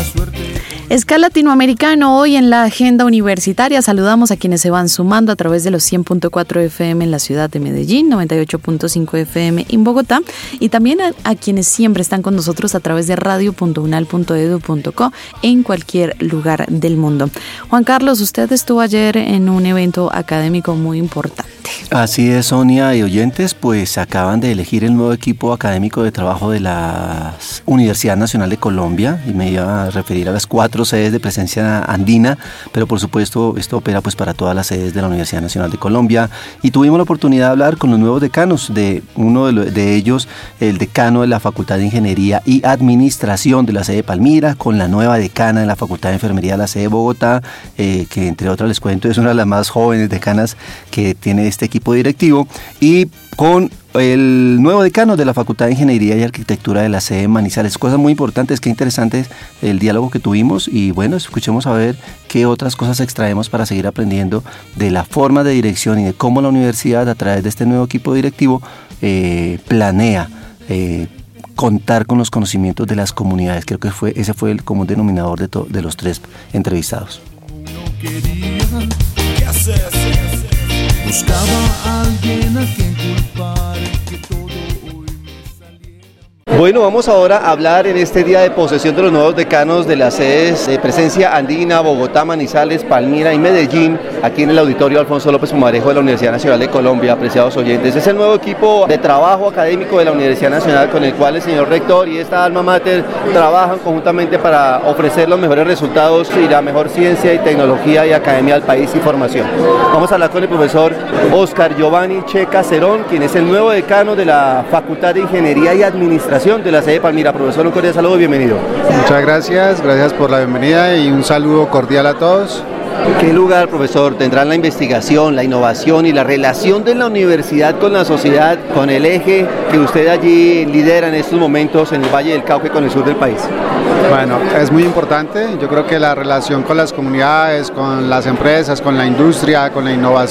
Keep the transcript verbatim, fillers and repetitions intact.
Escal Latinoamericano hoy en la agenda universitaria. Saludamos a quienes se van sumando a través de los cien punto cuatro F M en la ciudad de Medellín, noventa y ocho punto cinco F M en Bogotá, y también a, a quienes siempre están con nosotros a través de radio punto unal punto edu punto co en cualquier lugar del mundo. Juan Carlos, usted estuvo ayer en un evento académico muy importante. Así es, Sonia y oyentes, pues acaban de elegir el nuevo equipo académico de trabajo de la Universidad Nacional de Colombia, y me iba a referir a las cuatro sedes de presencia andina, pero por supuesto esto opera pues para todas las sedes de la Universidad Nacional de Colombia, y tuvimos la oportunidad de hablar con los nuevos decanos, de uno de, lo, de ellos, el decano de la Facultad de Ingeniería y Administración de la sede de Palmira, con la nueva decana de la Facultad de Enfermería de la sede de Bogotá, eh, que entre otras les cuento es una de las más jóvenes decanas que tiene este equipo directivo, y con el nuevo decano de la Facultad de Ingeniería y Arquitectura de la sede de Manizales. Cosas muy importantes, qué interesante el diálogo que tuvimos, y bueno, escuchemos a ver qué otras cosas extraemos para seguir aprendiendo de la forma de dirección y de cómo la universidad, a través de este nuevo equipo directivo, eh, planea eh, contar con los conocimientos de las comunidades. Creo que fue ese fue el común denominador de, to, de los tres entrevistados. ¿Qué hacer? Buscaba a alguien a quien culpar, que todo hoy me saliera. Bueno, vamos ahora a hablar en este día de posesión de los nuevos decanos de las sedes de presencia andina, Bogotá, Manizales, Palmira y Medellín, aquí en el auditorio Alfonso López Pumarejo de la Universidad Nacional de Colombia. Apreciados oyentes, es el nuevo equipo de trabajo académico de la Universidad Nacional, con el cual el señor rector y esta alma mater trabajan conjuntamente para ofrecer los mejores resultados y la mejor ciencia y tecnología y academia al país y formación. Vamos a hablar con el profesor Oscar Giovanni Checa Cerón, quien es el nuevo decano de la Facultad de Ingeniería y Administración de la sede de Palmira. Profesor, un cordial saludo, bienvenido. Muchas gracias, gracias por la bienvenida y un saludo cordial a todos. ¿Qué lugar, profesor, tendrá la investigación, la innovación y la relación de la universidad con la sociedad, con el eje que usted allí lidera en estos momentos en el Valle del Cauca y con el sur del país? Bueno, es muy importante. Yo creo que la relación con las comunidades, con las empresas, con la industria, con la innovación